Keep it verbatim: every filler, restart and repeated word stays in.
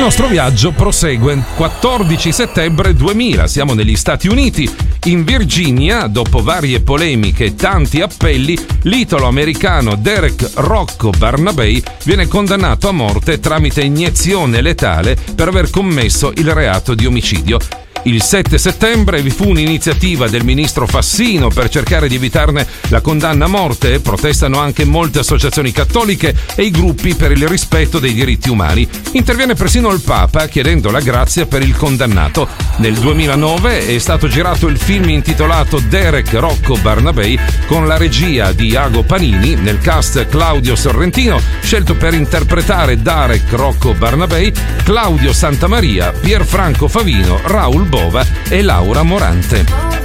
nostro viaggio prosegue. quattordici settembre duemila, siamo negli Stati Uniti. In Virginia, dopo varie polemiche e tanti appelli, l'italo-americano Derek Rocco Barnabei viene condannato a morte tramite iniezione letale per aver commesso il reato di omicidio. Il sette settembre vi fu un'iniziativa del ministro Fassino per cercare di evitarne la condanna a morte. Protestano anche molte associazioni cattoliche e i gruppi per il rispetto dei diritti umani. Interviene persino il Papa chiedendo la grazia per il condannato. Nel duemilanove è stato girato il film intitolato Derek Rocco Barnabei con la regia di Iago Panini, nel cast Claudio Sorrentino, scelto per interpretare Derek Rocco Barnabei, Claudio Santamaria, Pierfranco Favino, Raul Bova e Laura Morante.